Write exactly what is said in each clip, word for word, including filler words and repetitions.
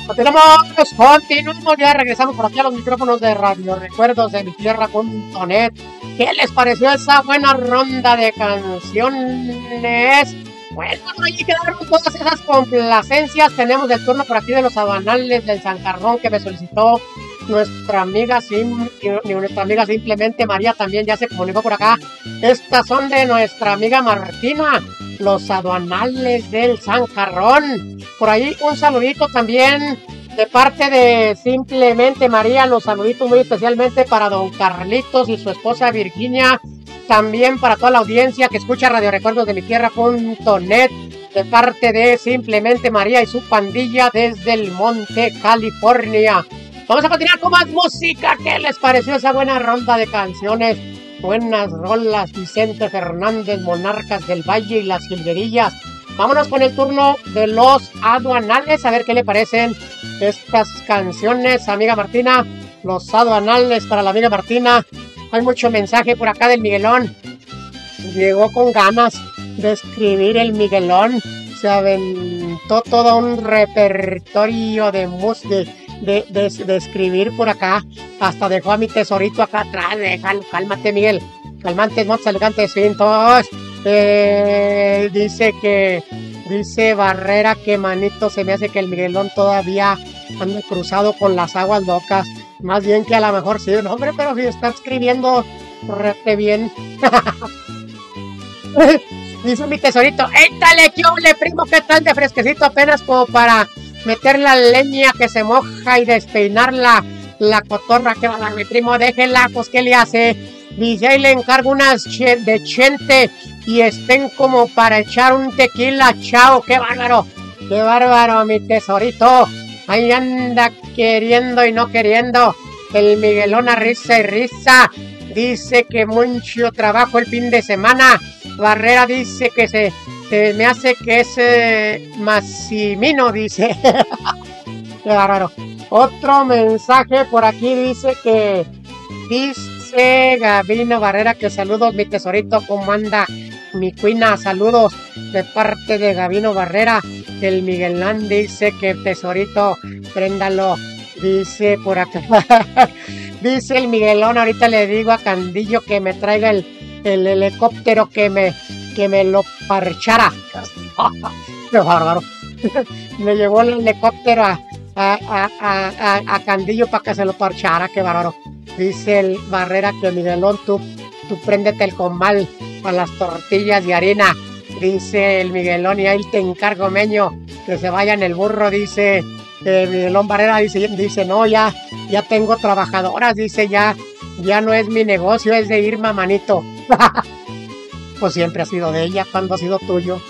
Continuamos, continuamos, ya regresamos por aquí a los micrófonos de Radio Recuerdos de mi tierra punto net. ¿Qué les pareció esa buena ronda de canciones? Bueno, ahí quedaron todas esas complacencias. Tenemos el turno por aquí de los aduanales del Sancarrón que me solicitó nuestra amiga, sim, nuestra amiga simplemente María, también ya se comunicó por acá. Estas son de nuestra amiga Martina, los aduanales del Sancarrón. Por ahí un saludito también de parte de simplemente María, los saluditos muy especialmente para don Carlitos y su esposa Virginia, también para toda la audiencia que escucha Radio Recuerdos de mi tierra punto net, de parte de simplemente María y su pandilla desde el Monte, California. Vamos a continuar con más música. ¿Qué les pareció esa buena ronda de canciones? Buenas rolas, Vicente Fernández, Monarcas del Valle y las Jilguerillas. Vámonos con el turno de los aduanales, a ver qué le parecen estas canciones, amiga Martina. Los aduanales para la amiga Martina. Hay mucho mensaje por acá del Miguelón. Llegó con ganas de escribir el Miguelón. Se aventó todo un repertorio de música. De, de, de escribir por acá, hasta dejó a mi tesorito acá atrás. Déjalo, cálmate, Miguel, calmantes, montes, elegantes, pintos. Eh, dice que, dice Barrera que manito, se me hace que el Miguelón todavía anda cruzado con las aguas locas, más bien que a lo mejor sí, no, hombre, pero si está escribiendo rete bien. Dice mi tesorito, éntale, ¿qué ole, primo? ¿Qué tal de fresquecito? Apenas como para meter la leña que se moja y despeinar la, la cotorra. Que va, mi primo, déjela, pues ¿qué le hace? Dice, ahí le encargo unas che, de chente y estén como para echar un tequila. Chao, qué bárbaro, qué bárbaro, mi tesorito. Ahí anda queriendo y no queriendo el Miguelón a risa y risa. Dice que mucho trabajo el fin de semana. Barrera dice que se... Se me hace que es eh, Massimino, dice. Qué bárbaro. Otro mensaje por aquí dice que... Dice Gabino Barrera que saludos, mi tesorito. ¿Cómo anda mi cuina? Saludos de parte de Gabino Barrera. El Miguelán dice que tesorito, préndalo. Dice por acá. Dice el Miguelón, ahorita le digo a Candillo que me traiga el, el helicóptero que me... que me lo parchara. Qué bárbaro. Me llevó el helicóptero a, a, a, a, a Candillo para que se lo parchara. Qué bárbaro. Dice el Barrera que Miguelón, tú, tú préndete el comal a las tortillas de harina. Dice el Miguelón, y ahí te encargo, meño, que se vaya en el burro. Dice eh, Miguelón Barrera, dice, dice, no, ya, ya tengo trabajadoras. Dice, ya, ya no es mi negocio, es de Irma, manito. Pues siempre ha sido de ella, cuando ha sido tuyo.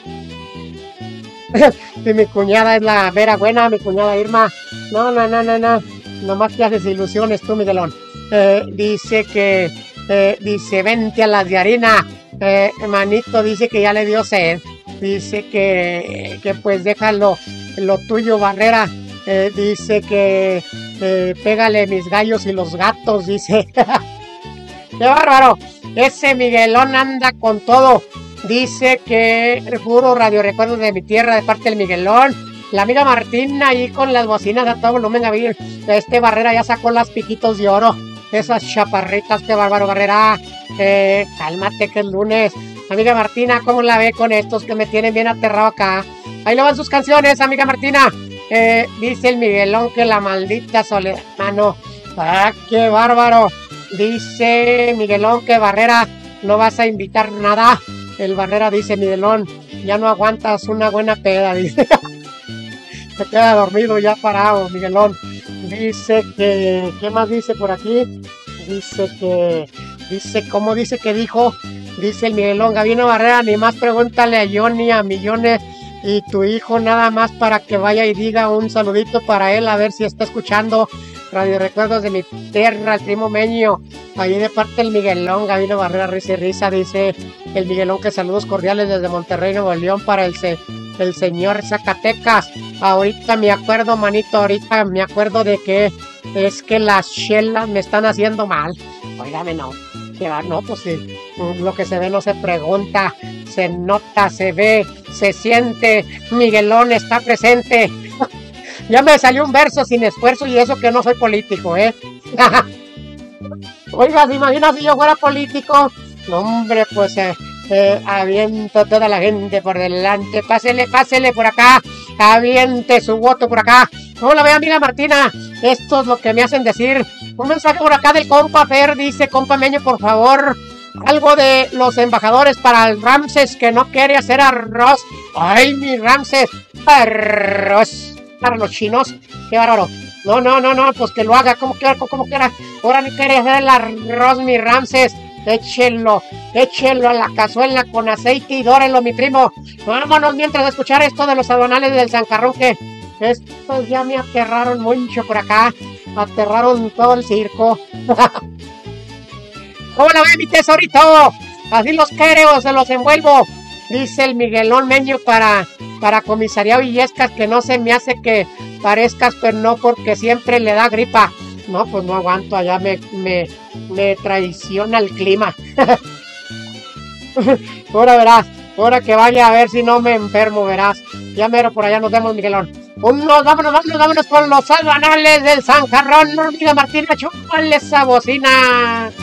Y mi cuñada es la vera buena, mi cuñada Irma. No, no, no, no, no. Nomás te haces ilusiones tú, Miguelón. Eh, dice que, eh, dice, vente a las de harina. Eh, manito, dice que ya le dio sed. Dice que, que pues déjalo, lo tuyo, Barrera. Eh, dice que, eh, pégale mis gallos y los gatos, dice. ¡Qué bárbaro! Ese Miguelón anda con todo. Dice que el puro Radio Recuerdos de mi tierra de parte del Miguelón. La amiga Martina ahí con las bocinas a todo volumen. Este Barrera ya sacó las piquitos de oro. Esas chaparritas, qué bárbaro, Barrera. Eh, cálmate que es lunes. Amiga Martina, ¿cómo la ve con estos que me tienen bien aterrado acá? Ahí le van sus canciones, amiga Martina. Eh, dice el Miguelón que la maldita soledad. Mano. Ah, qué bárbaro. Dice Miguelón que Barrera no vas a invitar nada. El Barrera dice, Miguelón, ya no aguantas una buena peda, dice. Se queda dormido ya parado, Miguelón. Dice que, ¿qué más dice por aquí? Dice que, dice, ¿cómo dice que dijo? Dice el Miguelón, Gabino Barrera, ni más pregúntale a Johnny, a Millones y tu hijo nada más para que vaya y diga un saludito para él, a ver si está escuchando Radio Recuerdos de mi tierra, el primo Meño, ahí de parte del Miguelón, Gabino Barrera, risa y risa, dice el Miguelón que saludos cordiales desde Monterrey, Nuevo León, para el, se, el señor Zacatecas. Ahorita me acuerdo, manito, ahorita me acuerdo de que es que las chelas me están haciendo mal. Óigame, no, que va, no, pues sí, lo que se ve no se pregunta, se nota, se ve, se siente, Miguelón está presente. Ya me salió un verso sin esfuerzo y eso que no soy político, ¿eh? Oiga, ¿se imagina si yo fuera político? No, hombre, pues eh, eh, aviento a toda la gente por delante. Pásele, pásele por acá. Aviente su voto por acá. ¿Cómo la ve, amiga Martina? Esto es lo que me hacen decir. Un mensaje por acá del compa Fer. Dice, compa Meño, por favor, algo de los embajadores para el Ramses que no quiere hacer arroz. Ay, mi Ramses. Arroz para los chinos. Qué bárbaro. No, no, no, no, pues que lo haga como quiera, como quiera. Ahora no quiere hacer el arroz, mi Ramses. Échenlo, échenlo a la cazuela con aceite y dórenlo, mi primo. Vámonos mientras de escuchar esto de los aduanales del Zancarrón, que estos ya me aterraron mucho por acá. Aterraron todo el circo. ¿Cómo la ve, mi tesorito? Así los quiero, se los envuelvo. Dice el Miguelón Meño para, para comisaría Villescas, que no se me hace que parezcas, pero no porque siempre le da gripa. No, pues no aguanto, allá me, me, me traiciona el clima. Ahora verás, ahora que vaya a ver si no me enfermo, verás. Ya mero por allá nos vemos, Miguelón. Unos, vámonos, vámonos, vámonos con los aduanales del Zancarrón. No, amiga Martina, chúpale esa bocina.